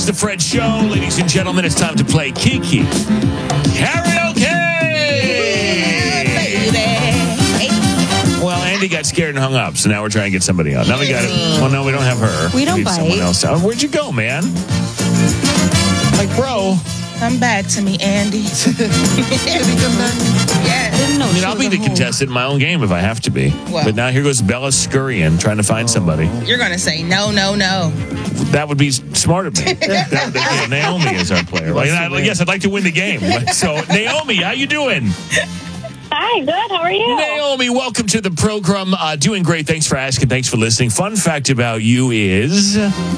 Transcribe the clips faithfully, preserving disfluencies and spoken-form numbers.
It's the Fred Show. Ladies and gentlemen, it's time to play Kiki Karaoke! Well, Andy got scared and hung up, so now we're trying to get somebody on. Now we got it. Well, no, we don't have her. We don't need bite. someone else. Oh, where'd you go, man? Like, bro. Come back to me, Andy. Did he come back? Yeah. Didn't know I mean, she I'll was be the at home. contestant in my own game if I have to be. Well. But now here goes Bella scurrying, trying to find somebody. You're going to say no, no, no. That would be smart of me. that, that, yeah, Naomi is our player. Like, I, yes, I'd like to win the game. So, Naomi, how you doing? Hi, good. How are you? Naomi, welcome to the program. Uh, doing great. Thanks for asking. Thanks for listening. Fun fact about you is...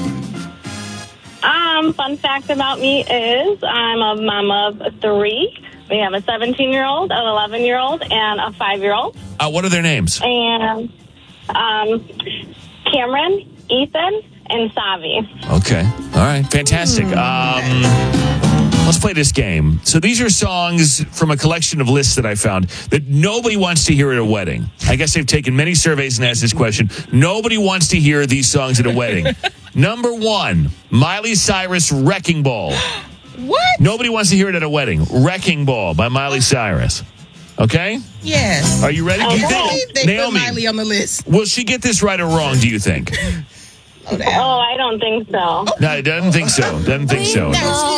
Um, fun fact about me is I'm a mom of three. We have a seventeen-year-old, an eleven-year-old, and a five-year-old. Uh, what are their names? And um, Cameron, Ethan, and Savi. Okay. All right. Fantastic. Um, let's play this game. So these are songs from a collection of lists that I found that nobody wants to hear at a wedding. I guess they've taken many surveys and asked this question. Nobody wants to hear these songs at a wedding. Number one, Miley Cyrus, Wrecking Ball. What? Nobody wants to hear it at a wedding. Wrecking Ball by Miley Cyrus. Okay? Yes. Are you ready? Do you Okay. think, They Naomi, put Miley on the list. will she get this right or wrong, do you think? Oh, damn. Oh, I don't think so. No, I don't think so. Doesn't think so. No.